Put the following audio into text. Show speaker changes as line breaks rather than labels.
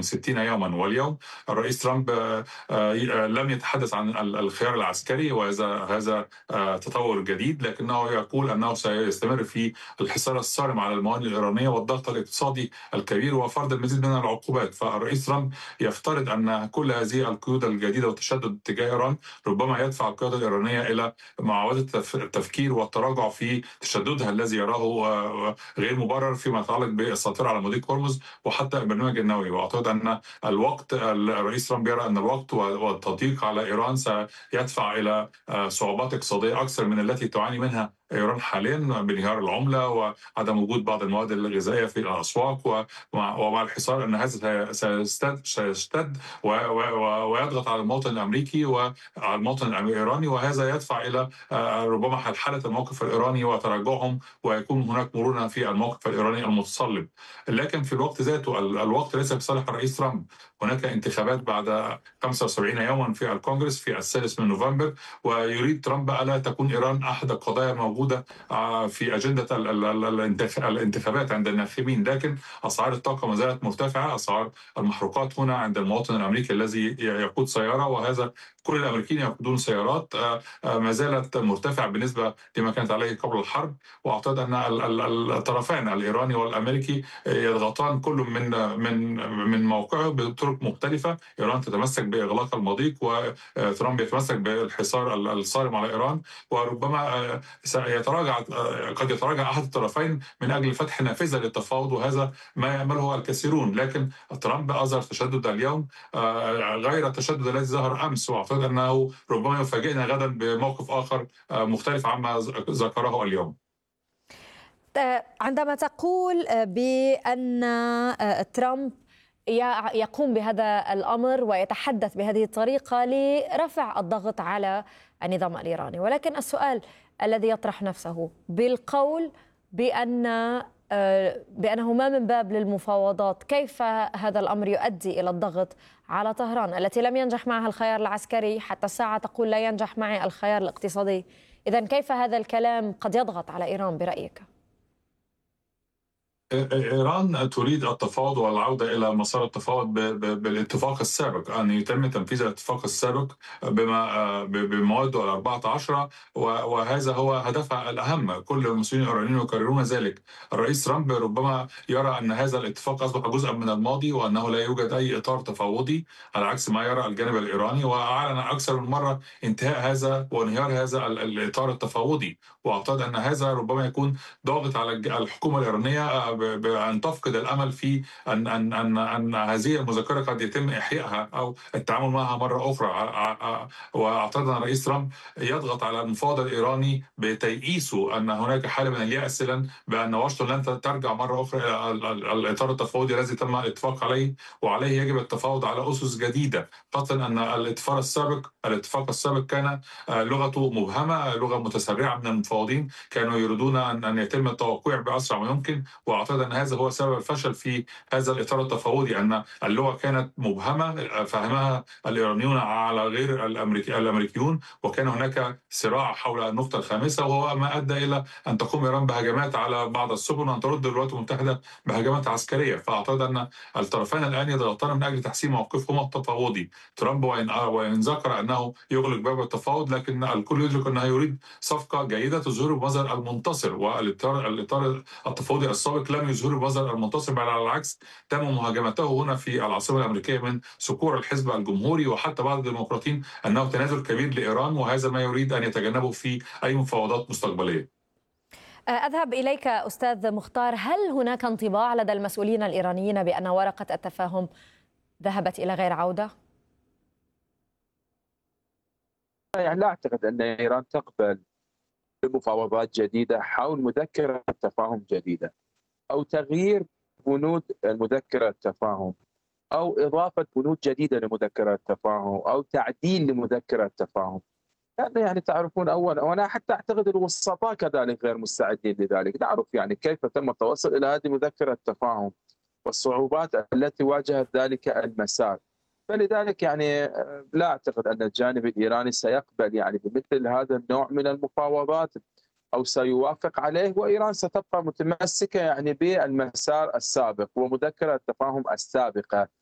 من 60 يوما، واليوم الرئيس ترامب لم يتحدث عن الخيار العسكري، وهذا تطور جديد، لكنه يقول أنه سيستمر في الحصار الصارم على الموانئ الإيرانية والضغط الاقتصادي الكبير وفرض المزيد من العقوبات. فالرئيس ترامب يفترض أن كل هذه القيود الجديدة والتشدد تجاه إيران ربما يدفع القيادة الإيرانية إلى معاودة التفكير والتراجع في تشددها الذي يراه غير مبرر فيما يتعلق بالسيطرة على مضيق هرمز وحتى البرنامج النووي. وأعتقد أن الرئيس ترامب يرى أن الوقت والتضييق على إيران سيدفع إلى صعوبات اقتصادية أكثر من التي تعاني منها إيران حاليا، بانهيار العملة وعدم وجود بعض المواد الغذائية في الأسواق، ومع الحصار أن هذا سيشتد ويضغط على المواطن الأمريكي وعلى المواطن الإيراني، وهذا يدفع إلى ربما حلحلة الموقف الإيراني وتراجعهم، ويكون هناك مرونة في الموقف الإيراني المتصلب. لكن في الوقت ذاته الوقت ليس بصالح الرئيس ترامب. هناك انتخابات بعد 75 يوما في الكونغرس في 6 نوفمبر، ويريد ترامب ألا تكون إيران أحد القضايا الموجودة في أجندة الانتخابات عند الناخبين. لكن أسعار الطاقة ما زالت مرتفعة، أسعار المحروقات هنا عند المواطن الأمريكي الذي يقود سيارة، وهذا كل الأمريكيين يقودون سيارات، ما زالت مرتفعة بالنسبة لما كانت عليه قبل الحرب. وأعتقد أن الطرفين الإيراني والأمريكي يضغطان كل من موقعه بطرق مختلفة. إيران تتمسك بإغلاق المضيق، وترامب يتمسك بالحصار الصارم على إيران، وربما قد يتراجع أحد الطرفين من أجل فتح نافذة للتفاوض، وهذا ما يأمله الكثيرون. لكن ترامب أظهر تشدد اليوم غير التشدد الذي ظهر أمس، وأعتقد أنه ربما يفاجئنا غدا بموقف آخر مختلف عما ذكره اليوم.
عندما تقول بأن ترامب يقوم بهذا الأمر ويتحدث بهذه الطريقة لرفع الضغط على النظام الإيراني، ولكن السؤال الذي يطرح نفسه بالقول بأنه ما من باب للمفاوضات، كيف هذا الأمر يؤدي إلى الضغط على طهران التي لم ينجح معها الخيار العسكري حتى الساعة تقول لا ينجح معي الخيار الاقتصادي؟ إذن كيف هذا الكلام قد يضغط على إيران برأيك؟
إيران تريد التفاوض والعودة إلى مسار التفاوض بالاتفاق السابق، أن يتم تنفيذ الاتفاق السابق بمواده 14، وهذا هو هدفها الأهم. كل المسؤولين الإيرانيين يكررون ذلك. الرئيس ترامب ربما يرى أن هذا الاتفاق أصبح جزءا من الماضي، وأنه لا يوجد أي إطار تفاوضي على عكس ما يرى الجانب الإيراني، وأعلن أكثر من مرة انتهاء هذا وانهيار هذا الإطار التفاوضي. وأعتقد أن هذا ربما يكون ضاغط على الحكومة الإيرانية بأن تفقد الأمل في أن هذه المذكرة قد يتم إحيائها أو التعامل معها مرة أخرى. وأعتقد أن الرئيس ترامب يضغط على المفاوض الإيراني بتيئيسه أن هناك حالة من اليأس بأن واشنطن لن ترجع مرة أخرى إلى الإطار التفاوضي الذي تم الاتفاق عليه، وعليه يجب التفاوض على أسس جديدة، خاصة أن الاتفاق السابق كان لغته مبهمة، لغة متسرعة من المفاوضين، كانوا يريدون أن يتم التوقيع بأسرع ما يمكن. وأعتقد أن هذا هو سبب الفشل في هذا الإطار التفاوضي، أن اللغة كانت مبهمة فهمها الإيرانيون على غير الأمريكيون، وكان هناك صراع حول النقطة الخامسة، وهو ما أدى إلى أن تقوم إيران بهجمات على بعض السفن وأن ترد الولايات المتحدة بهجمات عسكرية. فأعتقد أن الطرفين الآن يضغطان من أجل تحسين موقفهما التفاوضي. ترامب وإن ذكر أنه يغلق باب التفاوض، لكن الكل يدرك أنه يريد صفقة جيدة تظهر بمظهر المنتصر، والإطار التفاوضي السابق لم يظهر بمظهر المنتصر، بل على العكس تم مهاجمته هنا في العاصمة الأمريكية من صقور الحزب الجمهوري وحتى بعض الديمقراطيين أنه تنازل كبير لإيران، وهذا ما يريد أن يتجنبه في أي مفاوضات مستقبلية.
أذهب إليك أستاذ مختار، هل هناك انطباع لدى المسؤولين الإيرانيين بأن ورقة التفاهم ذهبت إلى غير عودة؟
يعني لا أعتقد أن إيران تقبل بمفاوضات جديدة حول مذكرة تفاهم جديدة، أو تغيير بنود مذكرة التفاهم، أو إضافة بنود جديدة لمذكرة التفاهم، أو تعديل لمذكرة التفاهم. يعني تعرفون وأنا حتى أعتقد الوسطاء كذلك غير مستعدين لذلك. نعرف يعني كيف تم التوصل إلى هذه مذكرة التفاهم والصعوبات التي واجهت ذلك المسار. فلذلك يعني لا أعتقد أن الجانب الإيراني سيقبل يعني بمثل هذا النوع من المفاوضات أو سيوافق عليه، وإيران ستبقى متمسكة يعني بالمسار السابق ومذكرة التفاهم السابقة